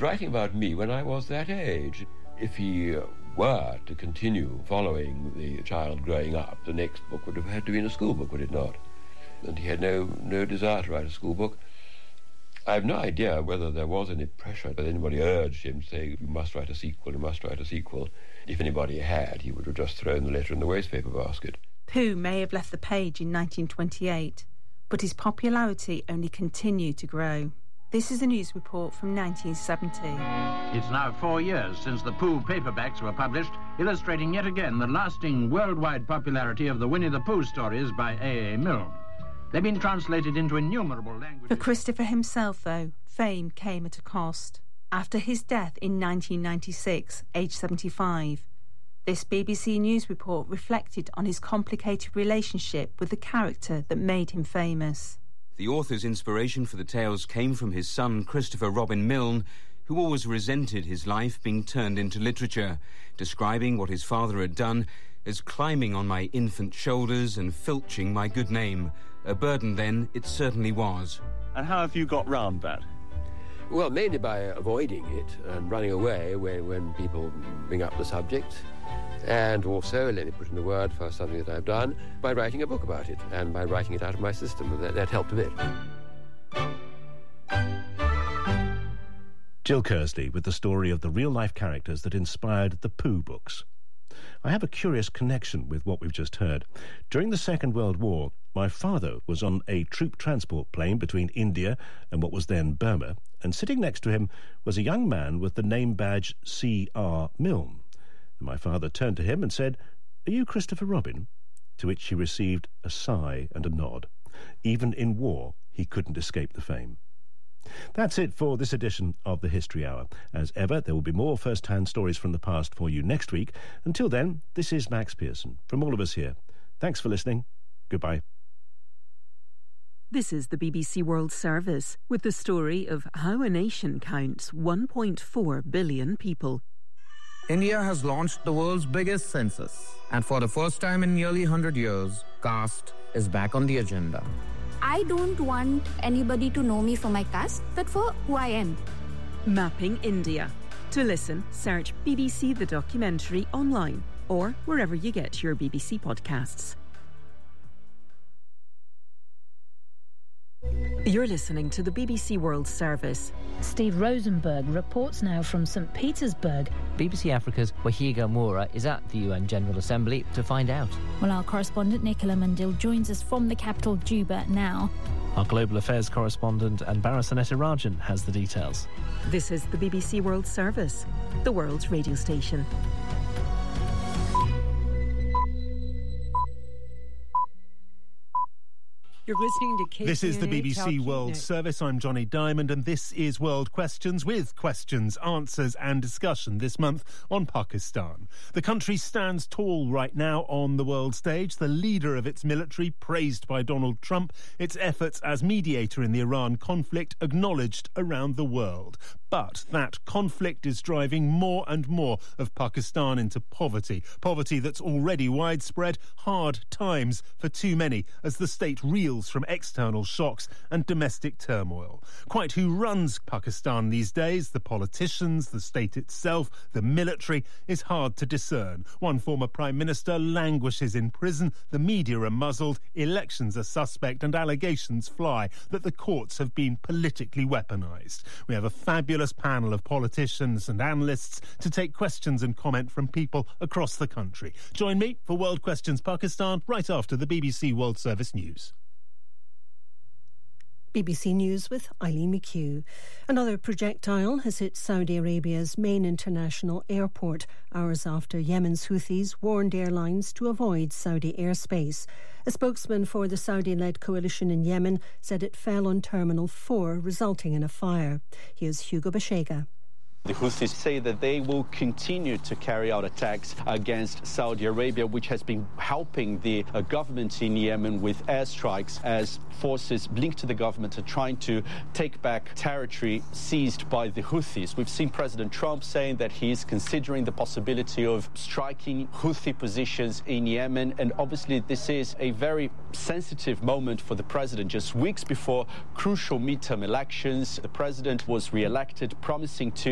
writing about me when I was that age. If he were to continue following the child growing up, the next book would have had to be in a school book, would it not? And he had no desire to write a school book. I have no idea whether there was any pressure, whether anybody urged him to say, you must write a sequel, you must write a sequel. If anybody had, he would have just thrown the letter in the wastepaper basket. Poe may have left the page in 1928, but his popularity only continued to grow. This is a news report from 1970. It's now 4 years since the Pooh paperbacks were published, illustrating yet again the lasting worldwide popularity of the Winnie the Pooh stories by A.A. Milne. They've been translated into innumerable languages. For Christopher himself, though, fame came at a cost. After his death in 1996, aged 75, this BBC News report reflected on his complicated relationship with the character that made him famous. The author's inspiration for the tales came from his son, Christopher Robin Milne, who always resented his life being turned into literature, describing what his father had done as climbing on my infant shoulders and filching my good name. A burden then it certainly was. And how have you got round that? Well, mainly by avoiding it and running away when people bring up the subject. And also, let me put in a word for something that I've done, by writing a book about it and by writing it out of my system. That helped a bit. Jill Kersley with the story of the real-life characters that inspired the Pooh books. I have a curious connection with what we've just heard. During the Second World War, my father was on a troop transport plane between India and what was then Burma, and sitting next to him was a young man with the name badge C.R. Milne. And my father turned to him and said, "Are you Christopher Robin?" To which he received a sigh and a nod. Even in war, he couldn't escape the fame. That's it for this edition of the History Hour. As ever, there will be more first-hand stories from the past for you next week. Until then, this is Max Pearson. From all of us here, thanks for listening. Goodbye. This is the BBC World Service with the story of how a nation counts 1.4 billion people. India has launched the world's biggest census, and for the first time in nearly 100 years, caste is back on the agenda. I don't want anybody to know me for my caste, but for who I am. Mapping India. To listen, search BBC The Documentary online or wherever you get your BBC podcasts. You're listening to the BBC World Service. Steve Rosenberg reports now from St. Petersburg. BBC Africa's Wahiga Moura is at the UN General Assembly to find out. Well, our correspondent Nicola Mundil joins us from the capital, Juba, now. Our Global Affairs correspondent Anbara Sanetarajan has the details. This is the BBC World Service, the world's radio station. You're listening to KCNA. This is the BBC World Service. I'm Johnny Diamond, and this is World Questions, with questions, answers and discussion this month on Pakistan. The country stands tall right now on the world stage. The leader of its military, praised by Donald Trump, its efforts as mediator in the Iran conflict acknowledged around the world. But that conflict is driving more and more of Pakistan into poverty. Poverty that's already widespread, hard times for too many as the state reels from external shocks and domestic turmoil. Quite who runs Pakistan these days, the politicians, the state itself, the military, is hard to discern. One former Prime Minister languishes in prison, the media are muzzled, elections are suspect, and allegations fly that the courts have been politically weaponised. We have a fabulous panel of politicians and analysts to take questions and comment from people across the country. Join me for World Questions Pakistan right after the BBC World Service News. BBC News with Eileen McHugh. Another projectile has hit Saudi Arabia's main international airport, hours after Yemen's Houthis warned airlines to avoid Saudi airspace. A spokesman for the Saudi-led coalition in Yemen said it fell on Terminal 4, resulting in a fire. Here's Hugo Bashega. The Houthis say that they will continue to carry out attacks against Saudi Arabia, which has been helping the government in Yemen with airstrikes as forces linked to the government are trying to take back territory seized by the Houthis. We've seen President Trump saying that he is considering the possibility of striking Houthi positions in Yemen, and obviously this is a very sensitive moment for the president. Just weeks before crucial midterm elections, the president was re-elected, promising to